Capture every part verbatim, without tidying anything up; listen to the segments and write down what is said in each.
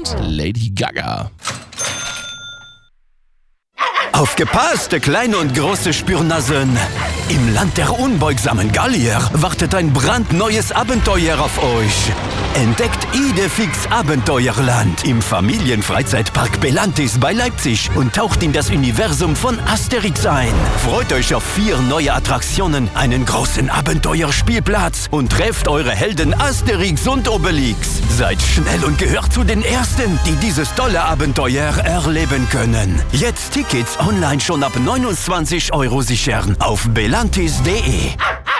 mit Lady Gaga. Aufgepasst, kleine und große Spürnasen! Im Land der unbeugsamen Gallier wartet ein brandneues Abenteuer auf euch. Entdeckt Idefix Abenteuerland im Familienfreizeitpark Belantis bei Leipzig und taucht in das Universum von Asterix ein. Freut euch auf vier neue Attraktionen, einen großen Abenteuerspielplatz und trefft eure Helden Asterix und Obelix. Seid schnell und gehört zu den Ersten, die dieses tolle Abenteuer erleben können. Jetzt Tickets online schon ab neunundzwanzig Euro sichern auf belantis punkt de.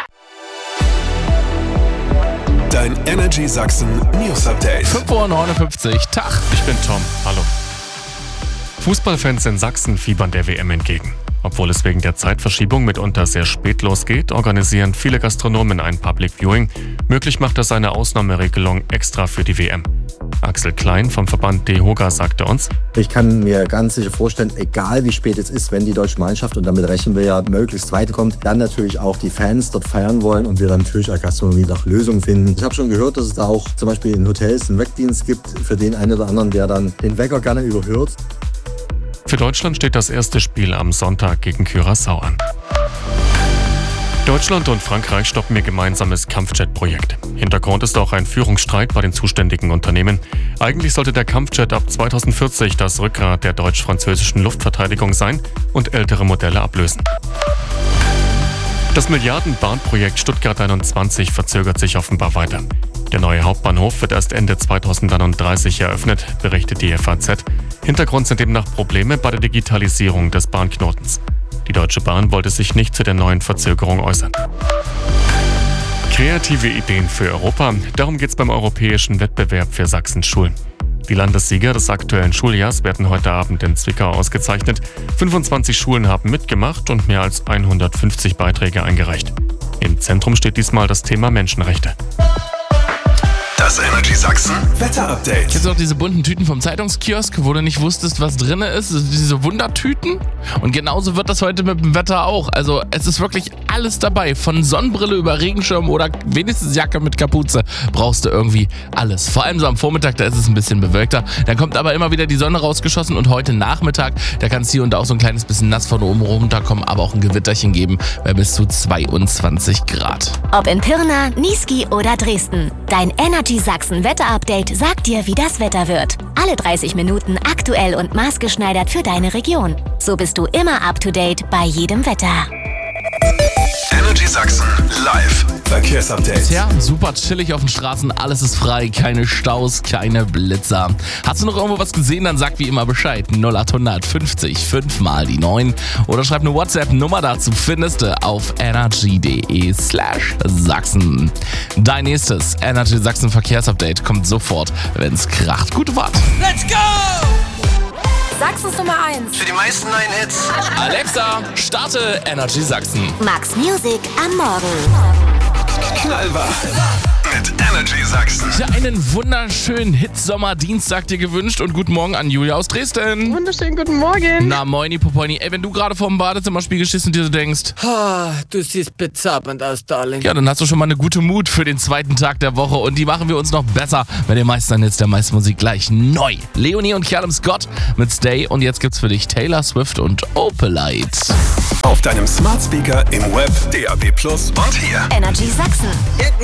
Dein Energy Sachsen News Update. fünf Uhr neunundfünfzig, Tag. Ich bin Tom, hallo. Fußballfans in Sachsen fiebern der W M entgegen. Obwohl es wegen der Zeitverschiebung mitunter sehr spät losgeht, organisieren viele Gastronomen ein Public Viewing. Möglich macht das eine Ausnahmeregelung extra für die W M. Axel Klein vom Verband DEHOGA sagte uns: Ich kann mir ganz sicher vorstellen, egal wie spät es ist, wenn die deutsche Mannschaft, und damit rechnen wir ja, möglichst weit kommt, dann natürlich auch die Fans dort feiern wollen und wir dann natürlich als Gastronomie nach Lösungen finden. Ich habe schon gehört, dass es da auch zum Beispiel in Hotels einen Weckdienst gibt für den einen oder anderen, der dann den Wecker gerne überhört. Für Deutschland steht das erste Spiel am Sonntag gegen Curaçao an. Deutschland und Frankreich stoppen ihr gemeinsames Kampfjet-Projekt. Hintergrund ist auch ein Führungsstreit bei den zuständigen Unternehmen. Eigentlich sollte der Kampfjet ab zweitausendvierzig das Rückgrat der deutsch-französischen Luftverteidigung sein und ältere Modelle ablösen. Das Milliarden-Bahnprojekt Stuttgart einundzwanzig verzögert sich offenbar weiter. Der neue Hauptbahnhof wird erst Ende zweitausendeinunddreißig eröffnet, berichtet die F A Z. Hintergrund sind demnach Probleme bei der Digitalisierung des Bahnknotens. Die Deutsche Bahn wollte sich nicht zu der neuen Verzögerung äußern. Kreative Ideen für Europa, darum geht es beim europäischen Wettbewerb für Sachsens Schulen. Die Landessieger des aktuellen Schuljahrs werden heute Abend in Zwickau ausgezeichnet. fünfundzwanzig Schulen haben mitgemacht und mehr als hundertfünfzig Beiträge eingereicht. Im Zentrum steht diesmal das Thema Menschenrechte. Das Energy Sachsen Wetter-Update. Kennst du auch diese bunten Tüten vom Zeitungskiosk, wo du nicht wusstest, was drin ist? Diese Wundertüten? Und genauso wird das heute mit dem Wetter auch. Also es ist wirklich alles dabei. Von Sonnenbrille über Regenschirm oder wenigstens Jacke mit Kapuze brauchst du irgendwie alles. Vor allem so am Vormittag, da ist es ein bisschen bewölkter. Dann kommt aber immer wieder die Sonne rausgeschossen und heute Nachmittag, da kann es hier und da auch so ein kleines bisschen nass von oben runterkommen, aber auch ein Gewitterchen geben bei bis zu zweiundzwanzig Grad. Ob in Pirna, Niesky oder Dresden, dein Energy Sachsen Wetter-Update sagt dir, wie das Wetter wird. Alle dreißig Minuten aktuell und maßgeschneidert für deine Region. So bist du immer up to date bei jedem Wetter. Energy Sachsen live Verkehrsupdate. Tja, super chillig auf den Straßen, alles ist frei, keine Staus, keine Blitzer. Hast du noch irgendwo was gesehen, dann sag wie immer Bescheid. null acht fünfzig fünf mal die neun oder schreib eine WhatsApp-Nummer dazu, findest du auf energy.de slash Sachsen. Dein nächstes Energy Sachsen Verkehrsupdate kommt sofort, wenn's kracht. Gute Fahrt. Let's go! Sachsens Nummer eins. Für die meisten neuen Hits. Alexa, starte Energy Sachsen. Max Music am Morgen. Knallwach. Mit Energy Sachsen. Ja, einen wunderschönen Hitsommer-Dienstag dir gewünscht und guten Morgen an Julia aus Dresden. Wunderschönen guten Morgen. Na moini Popoini, ey, wenn du gerade vorm Badezimmerspiegel stehst und dir so denkst, Ah, du siehst bezaubernd aus, Darling. ja, dann hast du schon mal eine gute Mut für den zweiten Tag der Woche und die machen wir uns noch besser bei den meisten Hits der meisten Musik gleich neu. Leonie und Callum Scott mit Stay und jetzt gibt's für dich Taylor Swift und Opalite. Auf deinem Smart Speaker, im Web, D A B plus und hier. Energy Sachsen.